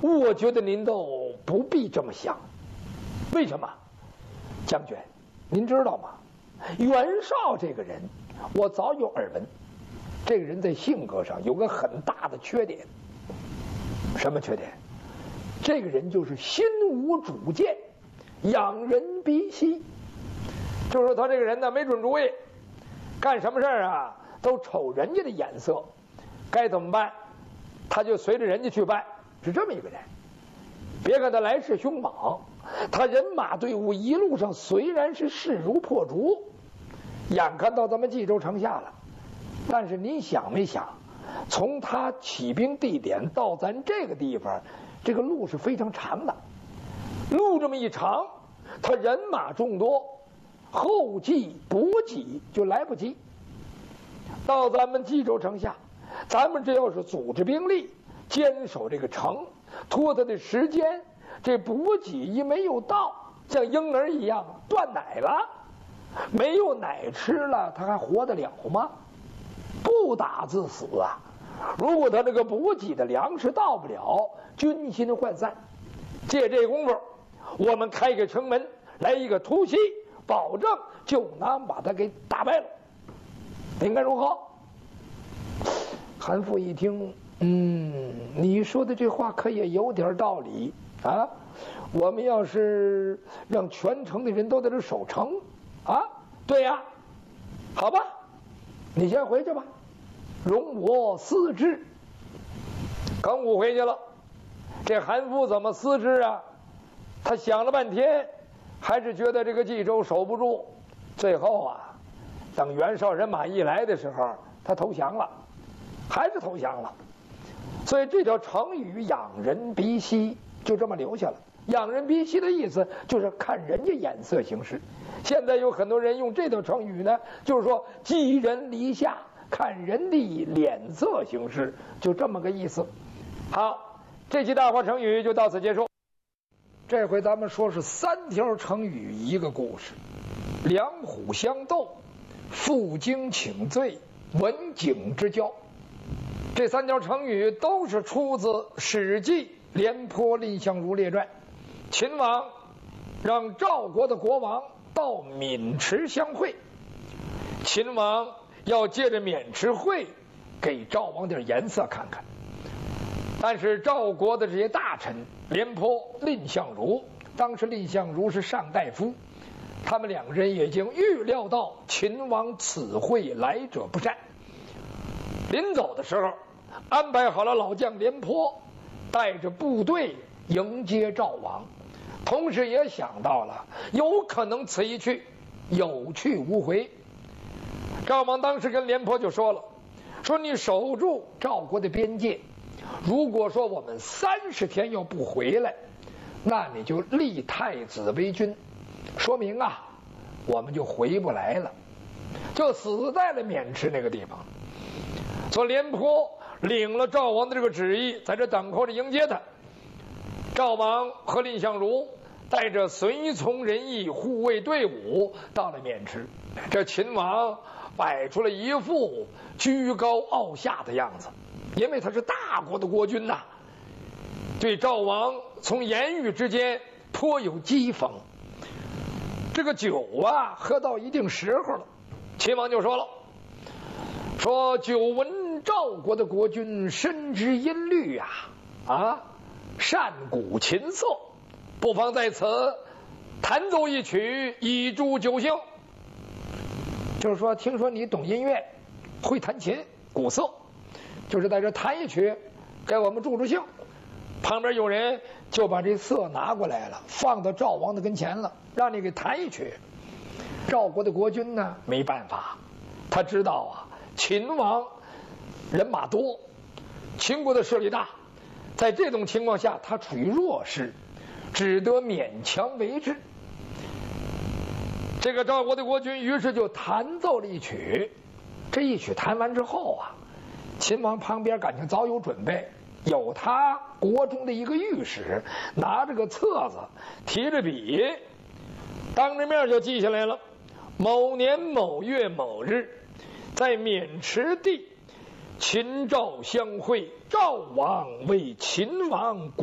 我觉得您都不必这么想。为什么？将军，您知道吗？袁绍这个人，我早有耳闻。这个人在性格上有个很大的缺点。什么缺点？这个人就是心无主见，仰人鼻息。就是说他这个人呢，没准主意，干什么事啊都瞅人家的眼色，该怎么办他就随着人家去办，是这么一个人。别看他来势凶猛，他人马队伍一路上虽然是势如破竹，眼看到咱们冀州城下了，但是您想没想，从他起兵地点到咱这个地方，这个路是非常长的，路这么一长，他人马众多，后继补给就来不及。到咱们冀州城下，咱们这要是组织兵力坚守这个城，拖他的时间，这补给一没有到，像婴儿一样断奶了，没有奶吃了，他还活得了吗？不打自死啊！如果他这个补给的粮食到不了，军心涣散。借这功夫，我们开个城门，来一个突袭，保证就能把他给打败了。您看如何？韩馥一听，你说的这话可也有点道理啊。我们要是让全城的人都在这守城啊，对呀，好吧，你先回去吧，容我思之。耿武回去了，这韩馥怎么思之啊？他想了半天，还是觉得这个冀州守不住。最后啊，等袁绍人马一来的时候，他投降了，还是投降了。所以这条成语“仰人鼻息”就这么留下了。仰人鼻息的意思就是看人家眼色行事。现在有很多人用这条成语呢，就是说寄人篱下，看人的脸色行事，就这么个意思。好，这期大话成语就到此结束。这回咱们说是3条成语一个故事：两虎相斗、负荆请罪、刎颈之交。这3条成语都是出自《史记·廉颇蔺相如列传》。秦王让赵国的国王到渑池相会，秦王要借着渑池会给赵王点颜色看看。但是赵国的这些大臣廉颇、蔺相如，当时蔺相如是上大夫，他们2人已经预料到秦王此会来者不善。临走的时候，安排好了老将廉颇带着部队迎接赵王，同时也想到了有可能此一去有去无回。赵王当时跟廉颇就说了，说你守住赵国的边界，如果说我们30天要不回来，那你就立太子为君，说明啊我们就回不来了，就死在了渑池那个地方。所以廉颇领了赵王的这个旨意，在这等候着迎接他。赵王和蔺相如带着随从人役护卫队伍到了渑池，这秦王摆出了一副居高傲下的样子，因为他是大国的国君呐，对赵王从言语之间颇有讥讽。这个酒啊喝到一定时候了，秦王就说了，说久闻赵国的国君深知音律啊，善鼓琴瑟，不妨在此弹奏一曲，以助酒兴。就是说听说你懂音乐，会弹琴鼓瑟，就是在这弹一曲给我们助助兴。旁边有人就把这瑟拿过来了，放到赵王的跟前了，让你给弹一曲。赵国的国君呢没办法，他知道啊秦王人马多，秦国的势力大，在这种情况下他处于弱势，只得勉强为之。这个赵国的国君于是就弹奏了一曲。这一曲弹完之后啊，秦王旁边感情早有准备，有他国中的一个御史拿着个册子，提着笔，当着面就记下来了。某年某月某日，在渑池地，秦赵相会，赵王为秦王